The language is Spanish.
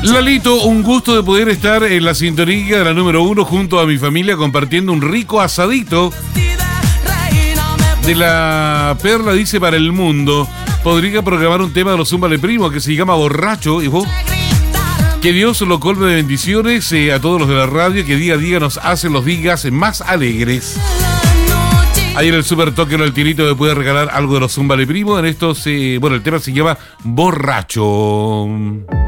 Lalito, un gusto de poder estar en la sintonía de la número 1 junto a mi familia compartiendo un rico asadito de la Perla, dice, para el mundo. Podría programar un tema de los Zúmbale Primo que se llama Borracho. ¿Y vos? Que Dios lo colme de bendiciones a todos los de la radio que día a día nos hacen los días más alegres. Ahí en el Super Toque el tirito me puede regalar algo de los Zúmbale Primo. En estos, el tema se llama Borracho.